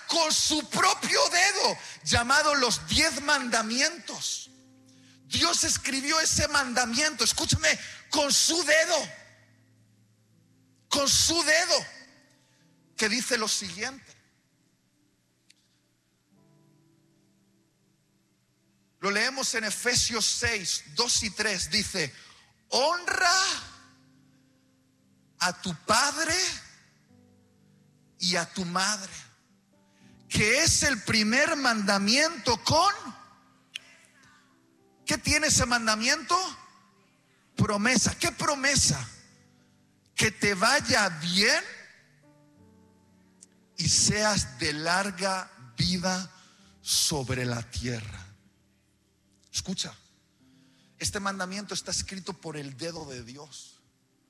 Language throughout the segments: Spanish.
con su propio dedo, llamado los 10 mandamientos. Dios escribió ese mandamiento, escúchame, con su dedo, que dice lo siguiente. Lo leemos en Efesios 6, 2 y 3. Dice: honra a tu padre y a tu madre, que es el primer mandamiento con... ¿Qué tiene ese mandamiento? Promesa. ¿Qué promesa? Que te vaya bien y seas de larga vida sobre la tierra. Escucha, este mandamiento está escrito por el dedo de Dios.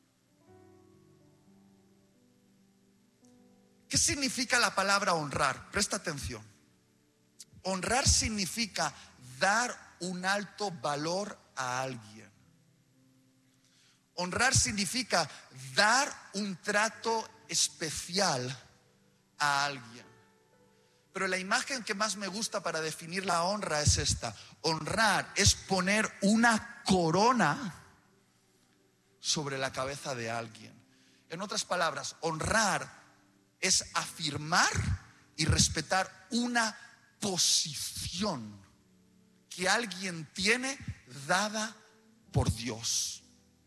¿Qué significa la palabra honrar? Presta atención. Honrar significa dar un alto valor a alguien. Honrar significa dar un trato especial a alguien. Pero la imagen que más me gusta para definir la honra es esta. Honrar es poner una corona sobre la cabeza de alguien. En otras palabras, honrar es afirmar y respetar una posición que alguien tiene dada por Dios.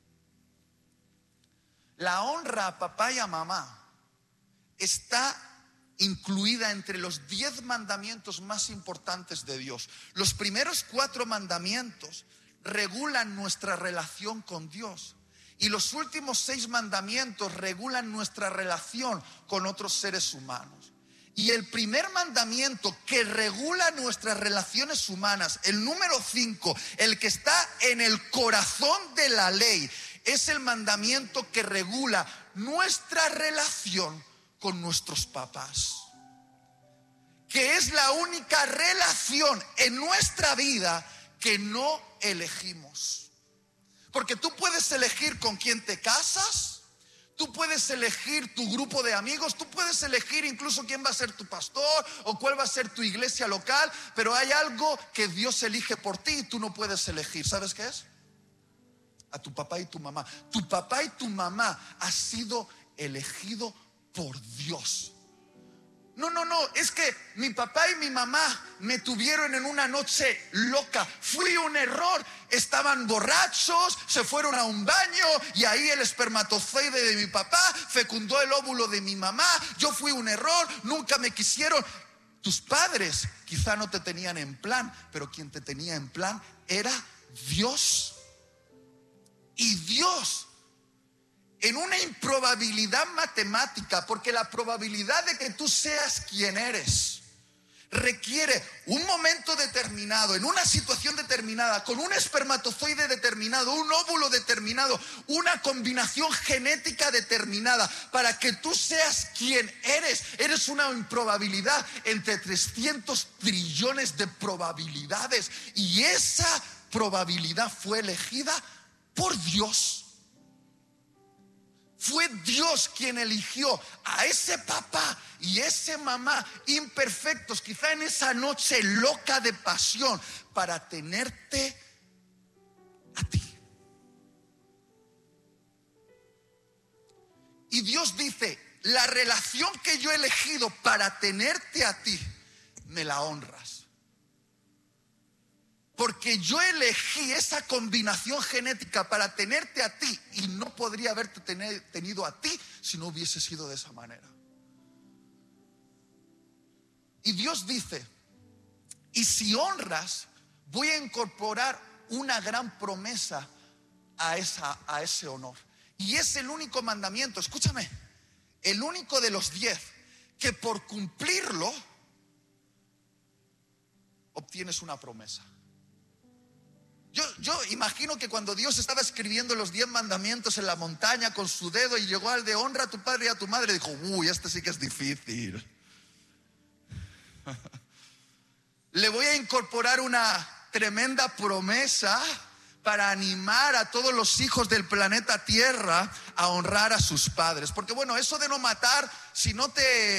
La honra a papá y a mamá está incluida entre los 10 mandamientos más importantes de Dios. Los primeros 4 mandamientos regulan nuestra relación con Dios, y los últimos 6 mandamientos regulan nuestra relación con otros seres humanos. Y el primer mandamiento que regula nuestras relaciones humanas, el número 5, el que está en el corazón de la ley, es el mandamiento que regula nuestra relación con nuestros papás, que es la única relación en nuestra vida que no elegimos. Porque tú puedes elegir con quién te casas, tú puedes elegir tu grupo de amigos, tú puedes elegir incluso quién va a ser tu pastor o cuál va a ser tu iglesia local, pero hay algo que Dios elige por ti y tú no puedes elegir. ¿Sabes qué es? A tu papá y tu mamá. Tu papá y tu mamá ha sido elegido por Dios. No, es que mi papá y mi mamá me tuvieron en una noche loca. Fui un error. Estaban borrachos, se fueron a un baño y ahí el espermatozoide de mi papá fecundó el óvulo de mi mamá. Yo fui un error, nunca me quisieron. Tus padres quizá no te tenían en plan, pero quien te tenía en plan era Dios. Y Dios, en una improbabilidad matemática, porque la probabilidad de que tú seas quien eres requiere un momento determinado, en una situación determinada, con un espermatozoide determinado, un óvulo determinado, una combinación genética determinada, para que tú seas quien eres. Eres una improbabilidad entre 300 trillones de probabilidades, y esa probabilidad fue elegida por Dios. Fue Dios quien eligió a ese papá y ese mamá imperfectos, quizá en esa noche loca de pasión, para tenerte a ti. Y Dios dice: la relación que yo he elegido para tenerte a ti, me la honras. Porque yo elegí esa combinación genética para tenerte a ti, y no podría haberte tenido a ti si no hubiese sido de esa manera. Y Dios dice: y si honras, voy a incorporar una gran promesa a ese honor. Y es el único mandamiento, escúchame, el único de los 10 que por cumplirlo obtienes una promesa. Yo imagino que cuando Dios estaba escribiendo los 10 mandamientos en la montaña con su dedo y llegó al de honra a tu padre y a tu madre, dijo: uy, este sí que es difícil. Le voy a incorporar una tremenda promesa para animar a todos los hijos del planeta Tierra a honrar a sus padres. Porque bueno, eso de no matar, si no te